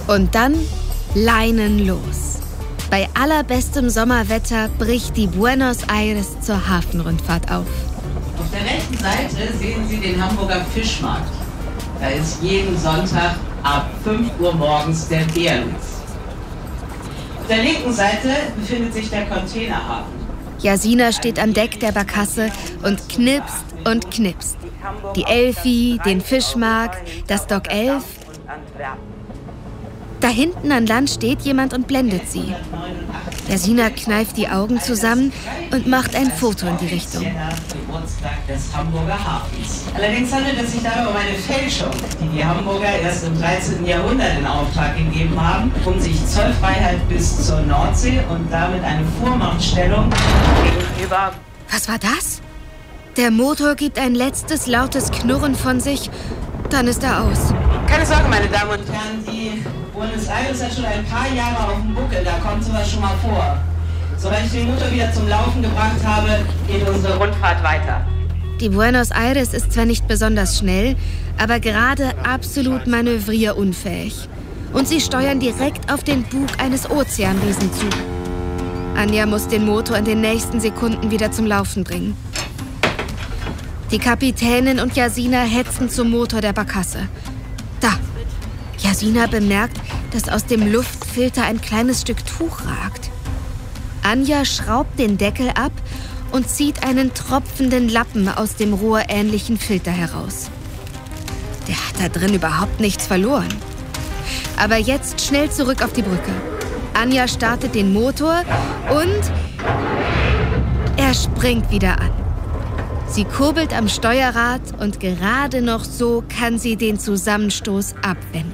Und dann Leinen los. Bei allerbestem Sommerwetter bricht die Buenos Aires zur Hafenrundfahrt auf. Auf der rechten Seite sehen Sie den Hamburger Fischmarkt. Da ist jeden Sonntag ab 5 Uhr morgens der Bärlitz. Auf der linken Seite befindet sich der Containerhafen. Jasina steht an Deck der Barkasse und knipst und knipst. Die Elfi, den Fischmarkt, das Dock 11. Da hinten an Land steht jemand und blendet sie. Jasina kneift die Augen zusammen und macht ein Foto in die Richtung. Geburtstag des Hamburger Hafens. Allerdings handelt es sich dabei um eine Fälschung, die die Hamburger erst im 13. Jahrhundert in Auftrag gegeben haben, um sich Zollfreiheit bis zur Nordsee und damit eine Vormachtstellung gegenüber... Was war das? Der Motor gibt ein letztes lautes Knurren von sich, dann ist er aus. Keine Sorge, meine Damen und Herren, die Buenos Aires hat schon ein paar Jahre auf dem Buckel, da kommt sowas schon mal vor. Sobald ich den Motor wieder zum Laufen gebracht habe, geht unsere Rundfahrt weiter. Die Buenos Aires ist zwar nicht besonders schnell, aber gerade absolut manövrierunfähig. Und sie steuern direkt auf den Bug eines Ozeanriesen zu. Anja muss den Motor in den nächsten Sekunden wieder zum Laufen bringen. Die Kapitänin und Jasina hetzen zum Motor der Barkasse. Da! Jasina bemerkt, dass aus dem Luftfilter ein kleines Stück Tuch ragt. Anja schraubt den Deckel ab und zieht einen tropfenden Lappen aus dem rohrähnlichen Filter heraus. Der hat da drin überhaupt nichts verloren. Aber jetzt schnell zurück auf die Brücke. Anja startet den Motor und er springt wieder an. Sie kurbelt am Steuerrad und gerade noch so kann sie den Zusammenstoß abwenden.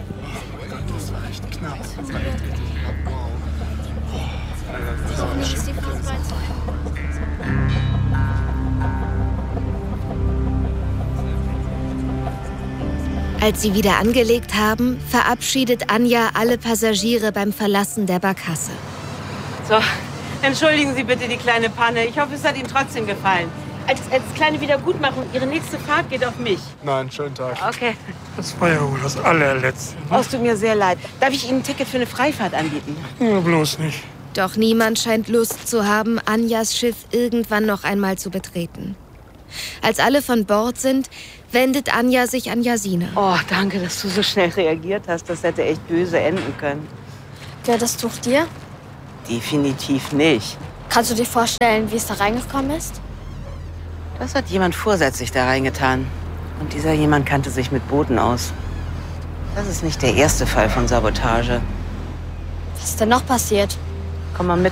Als sie wieder angelegt haben, verabschiedet Anja alle Passagiere beim Verlassen der Barkasse. So, entschuldigen Sie bitte die kleine Panne. Ich hoffe, es hat Ihnen trotzdem gefallen. Als kleine Wiedergutmachung, Ihre nächste Fahrt geht auf mich. Nein, schönen Tag. Okay. Das war ja wohl das allerletzte. Oh, es tut mir sehr leid. Darf ich Ihnen ein Ticket für eine Freifahrt anbieten? Ja, bloß nicht. Doch niemand scheint Lust zu haben, Anjas Schiff irgendwann noch einmal zu betreten. Als alle von Bord sind, wendet Anja sich an Jasina. Oh, danke, dass du so schnell reagiert hast. Das hätte echt böse enden können. Gehört das Tuch dir? Definitiv nicht. Kannst du dir vorstellen, wie es da reingekommen ist? Das hat jemand vorsätzlich da reingetan. Und dieser jemand kannte sich mit Booten aus. Das ist nicht der erste Fall von Sabotage. Was ist denn noch passiert? Komm mal mit.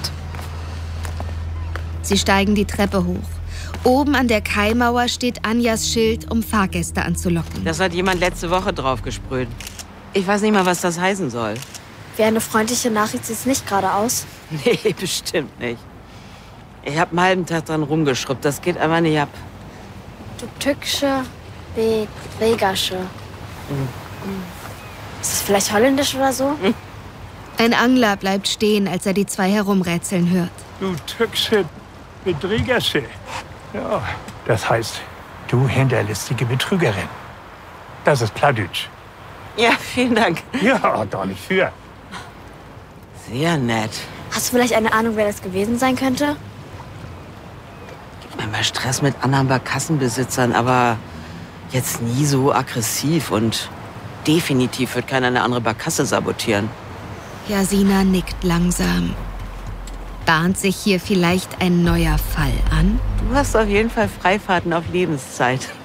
Sie steigen die Treppe hoch. Oben an der Kaimauer steht Anjas Schild, um Fahrgäste anzulocken. Das hat jemand letzte Woche drauf gesprüht. Ich weiß nicht mal, was das heißen soll. Wie eine freundliche Nachricht sieht es nicht gerade aus. Nee, bestimmt nicht. Ich habe einen halben Tag dran rumgeschrubbt. Das geht einfach nicht ab. Du tückische Begregasche. Ist das vielleicht holländisch oder so? Ein Angler bleibt stehen, als er die zwei herumrätseln hört. Du tückische Betrügersche. Ja, das heißt, du hinterlistige Betrügerin. Das ist Plattdeutsch. Ja, vielen Dank. Ja, doch nicht für. Sehr nett. Hast du vielleicht eine Ahnung, wer das gewesen sein könnte? Manchmal Stress mit anderen Barkassenbesitzern, aber jetzt nie so aggressiv und definitiv wird keiner eine andere Barkasse sabotieren. Jasina nickt langsam. Bahnt sich hier vielleicht ein neuer Fall an? Du hast auf jeden Fall Freifahrten auf Lebenszeit.